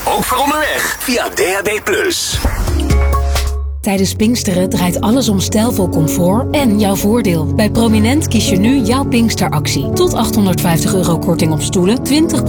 Ook voor onderweg via DAB+. Tijdens Pinksteren draait alles om stijlvol comfort en jouw voordeel. Bij Prominent kies je nu jouw Pinksteractie. Tot €850 korting op stoelen, 20%